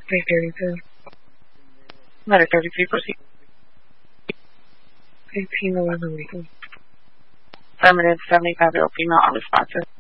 32. Letter 33, proceed. 1811 weekly. Affirmative, 75-year-old female unresponsive.